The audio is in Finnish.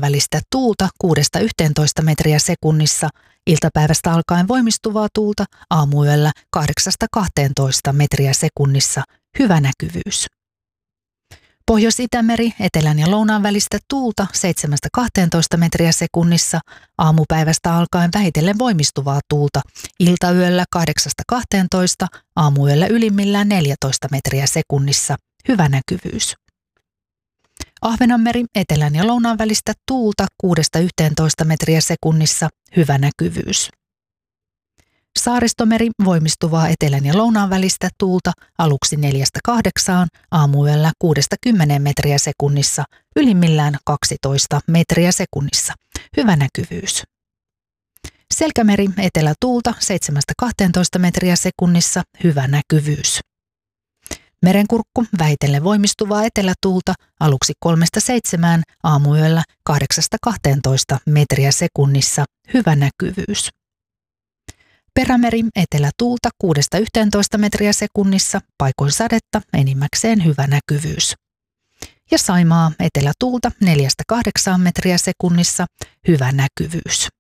välistä tuulta 6–11 metriä sekunnissa, iltapäivästä alkaen voimistuvaa tuulta, aamuyöllä 8–12 metriä sekunnissa, hyvä näkyvyys. Pohjois-Itämeri, etelän ja lounaan välistä tuulta 7–12 metriä sekunnissa, aamupäivästä alkaen vähitellen voimistuvaa tuulta, iltayöllä 8–12, aamuyöllä ylimmillään 14 metriä sekunnissa, hyvä näkyvyys. Ahvenanmeri, etelän ja lounaan välistä tuulta 6–11 metriä sekunnissa, hyvä näkyvyys. Saaristomeri, voimistuvaa etelän ja lounaan välistä tuulta, aluksi 4–8, aamuyöllä 6–10 metriä sekunnissa, ylimmillään 12 metriä sekunnissa, hyvä näkyvyys. Selkämeri, etelätuulta 7–12 metriä sekunnissa, hyvä näkyvyys. Merenkurkku, vähitellen voimistuvaa etelätuulta, aluksi 3–7, aamuyöllä 8–12 metriä sekunnissa, hyvä näkyvyys. Perämeri, etelätuulta 6–11 metriä sekunnissa, paikoin sadetta, enimmäkseen hyvä näkyvyys. Ja Saimaa, etelätuulta 4–8 metriä sekunnissa, hyvä näkyvyys.